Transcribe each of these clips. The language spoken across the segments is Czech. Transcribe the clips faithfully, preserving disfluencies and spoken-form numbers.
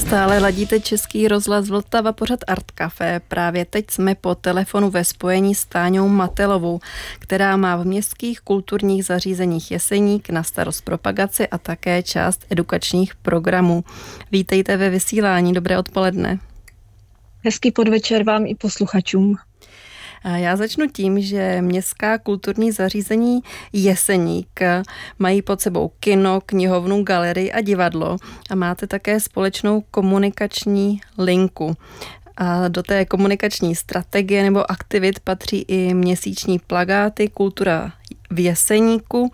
Stále ladíte Český rozhlas Vltava, pořad Art Café. Právě teď jsme po telefonu ve spojení s Táňou Matelovou, která má v městských kulturních zařízeních Jeseník na starost propagaci a také část edukačních programů. Vítejte ve vysílání, dobré odpoledne. Hezký podvečer vám i posluchačům. Já začnu tím, že městská kulturní zařízení Jeseník mají pod sebou kino, knihovnu, galerii a divadlo a máte také společnou komunikační linku. A do té komunikační strategie nebo aktivit patří i měsíční plakáty Kultura v Jeseníku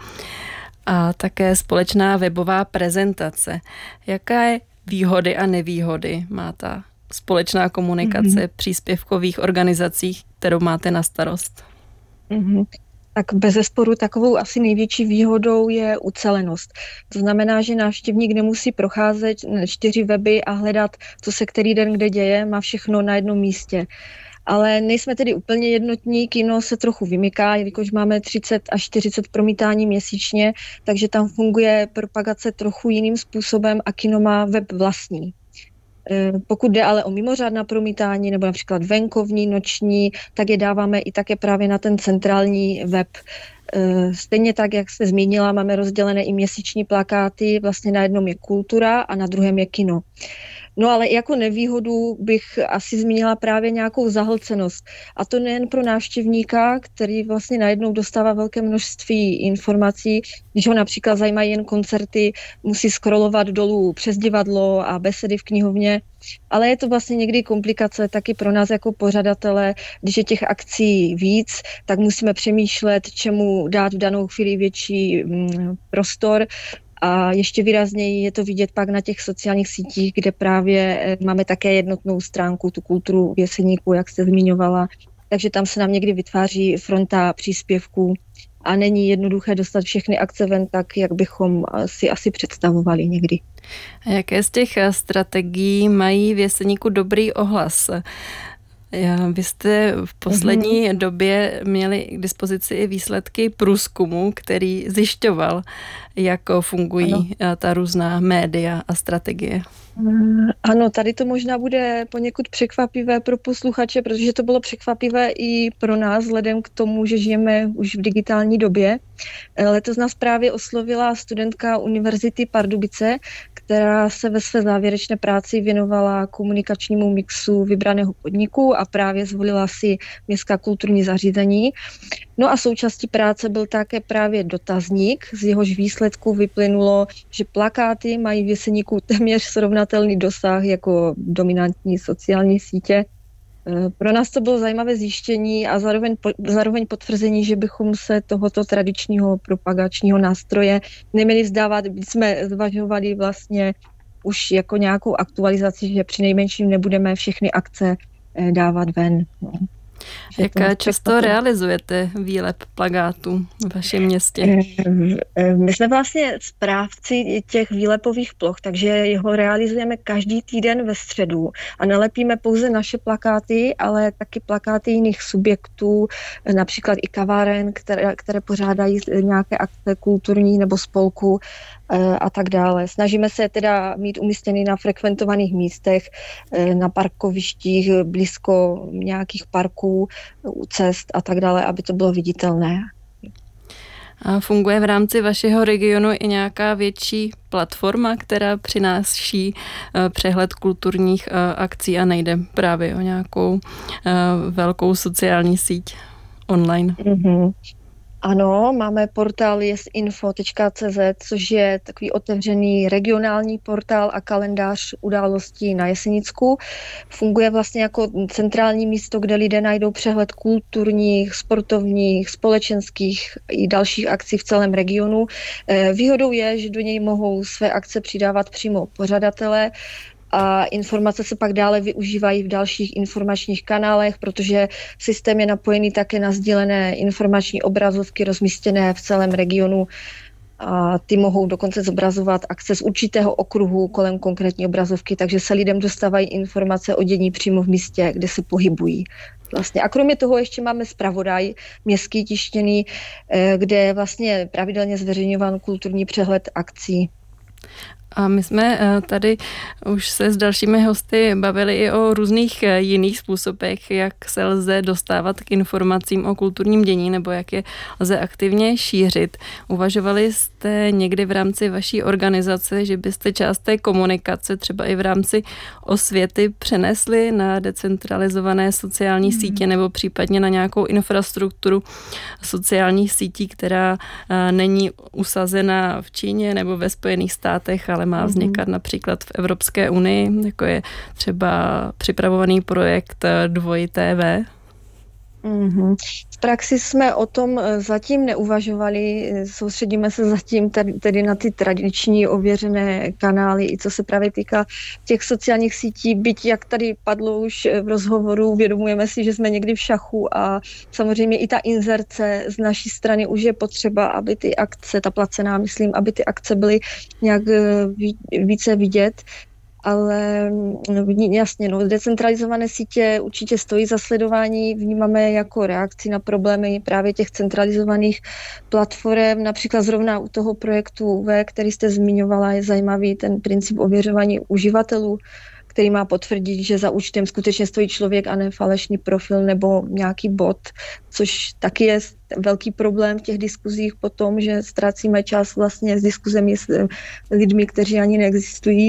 a také společná webová prezentace. Jaké výhody a nevýhody má ta společná komunikace mm-hmm. příspěvkových organizacích, kterou máte na starost? Mm-hmm. Tak bezesporu takovou asi největší výhodou je ucelenost. To znamená, že návštěvník nemusí procházet čtyři weby a hledat, co se který den kde děje, má všechno na jednom místě. Ale nejsme tedy úplně jednotní, kino se trochu vymyká, jelikož máme třicet až čtyřicet promítání měsíčně, takže tam funguje propagace trochu jiným způsobem a kino má web vlastní. Pokud jde ale o mimořádná promítání nebo například venkovní, noční, tak je dáváme i také právě na ten centrální web. Stejně tak, jak jste zmínila, máme rozdělené i měsíční plakáty, vlastně na jednom je kultura a na druhém je kino. No ale jako nevýhodu bych asi zmínila právě nějakou zahlcenost. A to nejen pro návštěvníka, který vlastně najednou dostává velké množství informací. Když ho například zajímají jen koncerty, musí scrollovat dolů přes divadlo a besedy v knihovně. Ale je to vlastně někdy komplikace taky pro nás jako pořadatele. Když je těch akcí víc, tak musíme přemýšlet, čemu dát v danou chvíli větší mm, prostor. A ještě výrazněji je to vidět pak na těch sociálních sítích, kde právě máme také jednotnou stránku, tu kulturu v Jeseníku, jak jste zmiňovala. Takže tam se nám někdy vytváří fronta příspěvků a není jednoduché dostat všechny akce ven tak, jak bychom si asi představovali někdy. A jaké z těch strategií mají v Jeseníku dobrý ohlas? Vy jste v poslední mm-hmm. době měli k dispozici i výsledky průzkumu, který zjišťoval, jak fungují ano. ta různá média a strategie. Ano, tady to možná bude poněkud překvapivé pro posluchače, protože to bylo překvapivé i pro nás, vzhledem k tomu, že žijeme už v digitální době. Letos nás právě oslovila studentka Univerzity Pardubice, která se ve své závěrečné práci věnovala komunikačnímu mixu vybraného podniku a právě zvolila si městská kulturní zařízení. No a součástí práce byl také právě dotazník, z jehož výsledku vyplynulo, že plakáty mají v Jeseníku téměř srovnatelný dosah jako dominantní sociální sítě. Pro nás to bylo zajímavé zjištění a zároveň, zároveň potvrzení, že bychom se tohoto tradičního propagačního nástroje neměli vzdávat. My jsme zvažovali vlastně už jako nějakou aktualizaci, že při nejmenším nebudeme všechny akce dávat ven. Jak často realizujete výlep plakátů v vašem městě? My jsme vlastně správci těch výlepových ploch, takže ho realizujeme každý týden ve středu a nelepíme pouze naše plakáty, ale taky plakáty jiných subjektů, například i kaváren, které, které pořádají nějaké akce kulturní nebo spolku a tak dále. Snažíme se teda mít umístěný na frekventovaných místech, na parkovištích, blízko nějakých parků, u cest a tak dále, aby to bylo viditelné. A funguje v rámci vašeho regionu i nějaká větší platforma, která přináší přehled kulturních akcí a nejde právě o nějakou velkou sociální síť online? Mm-hmm. Ano, máme portál jesinfo tečka cé zet, což je takový otevřený regionální portál a kalendář událostí na Jesenicku. Funguje vlastně jako centrální místo, kde lidé najdou přehled kulturních, sportovních, společenských i dalších akcí v celém regionu. Výhodou je, že do něj mohou své akce přidávat přímo pořadatelé, a informace se pak dále využívají v dalších informačních kanálech, protože systém je napojený také na sdílené informační obrazovky rozmístěné v celém regionu a ty mohou dokonce zobrazovat akce z určitého okruhu kolem konkrétní obrazovky, takže se lidem dostávají informace o dění přímo v místě, kde se pohybují. Vlastně. A kromě toho ještě máme zpravodaj městský tištěný, kde je vlastně pravidelně zveřejňován kulturní přehled akcí. A my jsme tady už se s dalšími hosty bavili i o různých jiných způsobech, jak se lze dostávat k informacím o kulturním dění nebo jak je lze aktivně šířit. Uvažovali jste někdy v rámci vaší organizace, že byste část té komunikace třeba i v rámci osvěty přenesli na decentralizované sociální hmm. sítě nebo případně na nějakou infrastrukturu sociálních sítí, která není usazena v Číně nebo ve Spojených státech, ale má vznikat například v Evropské unii, jako je třeba připravovaný projekt Dvoj T V? Mm-hmm. V praxi jsme o tom zatím neuvažovali, soustředíme se zatím tedy na ty tradiční ověřené kanály, i co se právě týká těch sociálních sítí, byť jak tady padlo už v rozhovoru, uvědomujeme si, že jsme někdy v šachu a samozřejmě i ta inzerce z naší strany už je potřeba, aby ty akce, ta placená, myslím, aby ty akce byly nějak více vidět. Ale jasně, no, decentralizované sítě určitě stojí za sledování, vnímáme jako reakci na problémy právě těch centralizovaných platform, například zrovna u toho projektu V, který jste zmiňovala, je zajímavý ten princip ověřování uživatelů, který má potvrdit, že za účtem skutečně stojí člověk a ne falešný profil nebo nějaký bot, což taky je velký problém v těch diskuzích potom, že ztrácíme čas vlastně s diskuzemi s lidmi, kteří ani neexistují.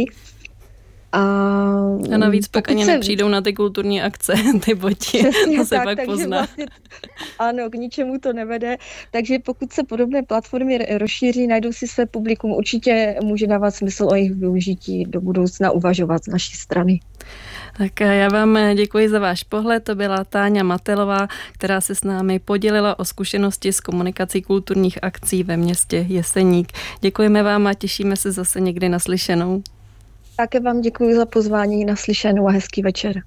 A, a navíc pak ani se... nepřijdou na ty kulturní akce, ty boti, to se tak, pak pozná. Vlastně, ano, k ničemu to nevede, takže pokud se podobné platformy rozšíří, najdou si své publikum, určitě může dávat smysl o jejich využití do budoucna uvažovat z naší strany. Tak já vám děkuji za váš pohled, to byla Táňa Matelová, která se s námi podělila o zkušenosti s komunikací kulturních akcí ve městě Jeseník. Děkujeme vám a těšíme se zase někdy naslyšenou. Také vám děkuji za pozvání, naslyšenou a hezký večer.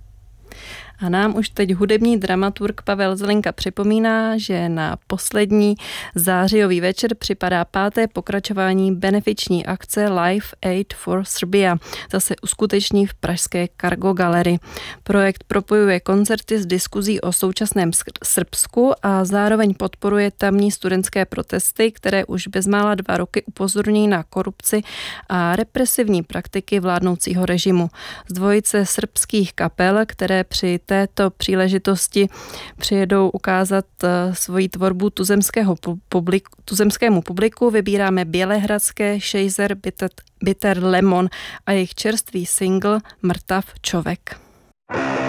A nám už teď hudební dramaturg Pavel Zelinka připomíná, že na poslední zářijový večer připadá páté pokračování benefiční akce Live Aid for Serbia. Zase uskuteční v pražské Cargo Gallery. Projekt propojuje koncerty s diskuzí o současném Srbsku a zároveň podporuje tamní studentské protesty, které už bezmála dva roky upozorňují na korupci a represivní praktiky vládnoucího režimu. Z dvojice srbských kapel, které při této příležitosti přijedou ukázat svoji tvorbu tuzemského publiku, tuzemskému publiku, vybíráme bělehradské Šejzer Bitter, Bitter Lemon a jejich čerstvý single Mrtav čovek.